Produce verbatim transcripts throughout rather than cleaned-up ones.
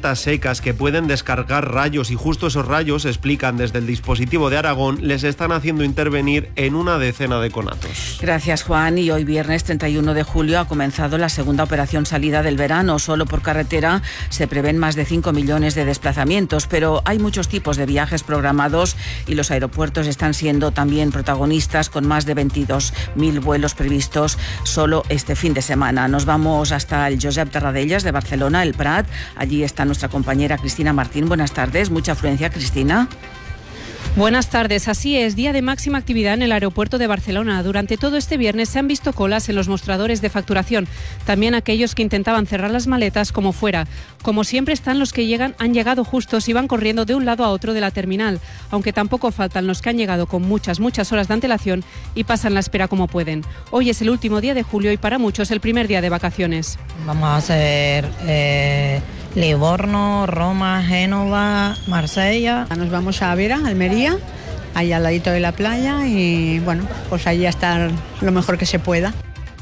tormentas secas que pueden descargar rayos, y justo esos rayos, explican desde el dispositivo de Aragón, les están haciendo intervenir en una decena de conatos. Gracias, Juan. Y hoy viernes treinta y uno de julio ha comenzado la segunda operación salida del verano. Solo por carretera se prevén más de cinco millones de desplazamientos, pero hay muchos tipos de viajes programados y los aeropuertos están siendo también protagonistas, con más de veintidós mil vuelos previstos solo este fin de semana. Nos vamos hasta el Josep Tarradellas de Barcelona, el Prat. Allí está nuestra compañera Cristina Martín. Buenas tardes. Mucha afluencia, Cristina. Buenas tardes. Así es, día de máxima actividad en el aeropuerto de Barcelona. Durante todo este viernes se han visto colas en los mostradores de facturación. También aquellos que intentaban cerrar las maletas como fuera. Como siempre, están los que llegan, han llegado justos y van corriendo de un lado a otro de la terminal. Aunque tampoco faltan los que han llegado con muchas, muchas horas de antelación y pasan la espera como pueden. Hoy es el último día de julio y para muchos el primer día de vacaciones. Vamos a hacer eh, Livorno, Roma, Génova, Marsella. Nos vamos a Vera, Almería, ahí al ladito de la playa, y bueno, pues allí a estar lo mejor que se pueda.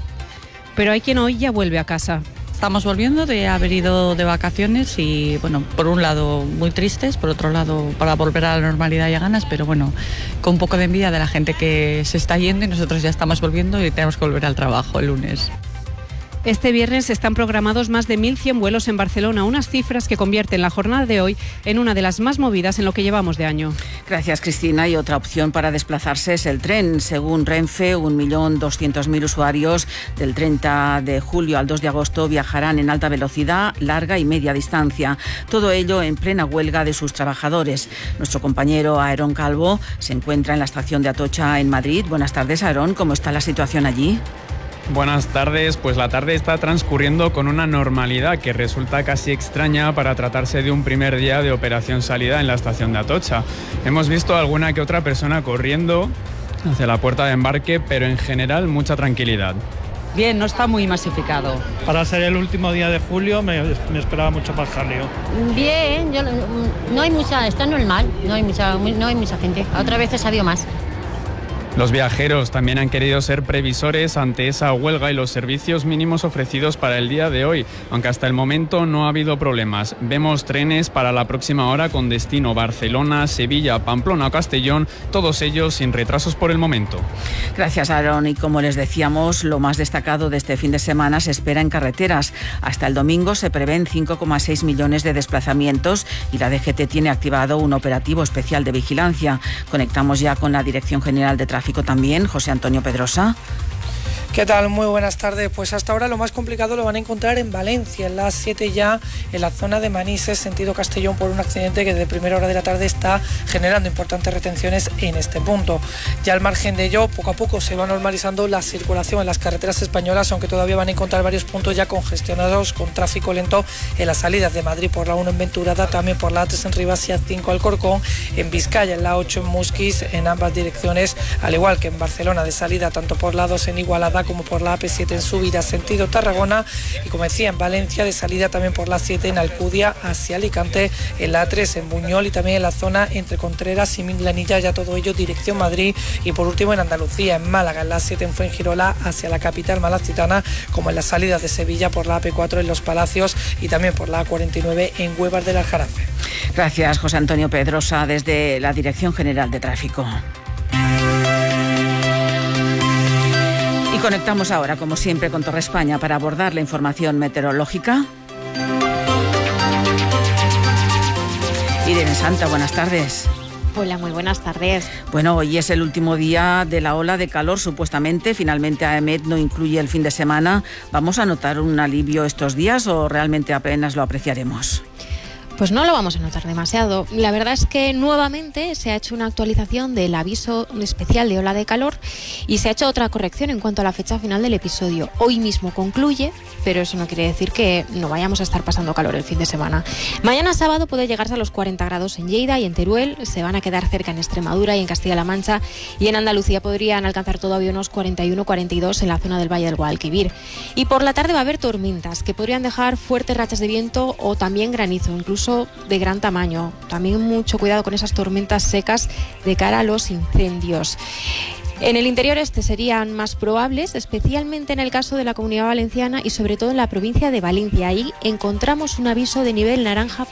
Pero hay quien hoy ya vuelve a casa. Estamos volviendo de haber ido de vacaciones y, bueno, por un lado muy tristes, por otro lado para volver a la normalidad y a ganas, pero bueno, con un poco de envidia de la gente que se está yendo y nosotros ya estamos volviendo y tenemos que volver al trabajo el lunes. Este viernes están programados más de mil cien vuelos en Barcelona, unas cifras que convierten la jornada de hoy en una de las más movidas en lo que llevamos de año. Gracias, Cristina. Y otra opción para desplazarse es el tren. Según Renfe, un millón doscientos mil usuarios del treinta de julio al dos de agosto viajarán en alta velocidad, larga y media distancia. Todo ello en plena huelga de sus trabajadores. Nuestro compañero Aarón Calvo se encuentra en la estación de Atocha, en Madrid. Buenas tardes, Aarón. ¿Cómo está la situación allí? Buenas tardes, pues la tarde está transcurriendo con una normalidad que resulta casi extraña para tratarse de un primer día de operación salida en la estación de Atocha. Hemos visto alguna que otra persona corriendo hacia la puerta de embarque, pero en general mucha tranquilidad. Bien, no está muy masificado. Para ser el último día de julio me, me esperaba mucho más jaleo. Bien, yo, no hay mucha, está normal, no hay mucha, no hay mucha gente. Otras veces ha habido más. Los viajeros también han querido ser previsores ante esa huelga y los servicios mínimos ofrecidos para el día de hoy, aunque hasta el momento no ha habido problemas. Vemos trenes para la próxima hora con destino Barcelona, Sevilla, Pamplona o Castellón, todos ellos sin retrasos por el momento. Gracias, Aarón. Y como les decíamos, lo más destacado de este fin de semana se espera en carreteras. Hasta el domingo se prevén cinco coma seis millones de desplazamientos y la D G T tiene activado un operativo especial de vigilancia. Conectamos ya con la Dirección General de Tráfico también, José Antonio Pedrosa. ¿Qué tal? Muy buenas tardes. Pues hasta ahora lo más complicado lo van a encontrar en Valencia, en la A siete ya, en la zona de Manises, sentido Castellón, por un accidente que desde primera hora de la tarde está generando importantes retenciones en este punto. Ya al margen de ello, poco a poco se va normalizando la circulación en las carreteras españolas, aunque todavía van a encontrar varios puntos ya congestionados con tráfico lento en las salidas de Madrid por la uno en Venturada, también por la A tres en Rivas y A cinco Alcorcón, en Vizcaya, en la ocho en Musquis, en ambas direcciones, al igual que en Barcelona de salida tanto por la dos en Igualada como por la A P siete en subida sentido Tarragona, y como decía en Valencia de salida también por la siete en Alcudia hacia Alicante, en la A tres en Buñol y también en la zona entre Contreras y Minlanilla, ya todo ello dirección Madrid, y por último en Andalucía, en Málaga, en la siete en Fuengirola hacia la capital malacitana, como en las salidas de Sevilla por la A P cuatro en Los Palacios y también por la A cuarenta y nueve en Huevas del Aljarafe. Gracias, José Antonio Pedrosa, desde la Dirección General de Tráfico. Conectamos ahora, como siempre, con Torre España para abordar la información meteorológica. Irene Santa, buenas tardes. Hola, muy buenas tardes. Bueno, hoy es el último día de la ola de calor, supuestamente. Finalmente, A E M E T no incluye el fin de semana. ¿Vamos a notar un alivio estos días o realmente apenas lo apreciaremos? Pues no lo vamos a notar demasiado. La verdad es que nuevamente se ha hecho una actualización del aviso especial de ola de calor y se ha hecho otra corrección en cuanto a la fecha final del episodio. Hoy mismo concluye, pero eso no quiere decir que no vayamos a estar pasando calor el fin de semana. Mañana sábado puede llegarse a los cuarenta grados en Lleida y en Teruel, se van a quedar cerca en Extremadura y en Castilla-La Mancha, y en Andalucía podrían alcanzar todavía unos cuarenta y uno cuarenta y dos en la zona del Valle del Guadalquivir. Y por la tarde va a haber tormentas que podrían dejar fuertes rachas de viento o también granizo, incluso de gran tamaño. También mucho cuidado con esas tormentas secas de cara a los incendios. En el interior este serían más probables, especialmente en el caso de la Comunidad Valenciana y sobre todo en la provincia de Valencia. Ahí encontramos un aviso de nivel naranja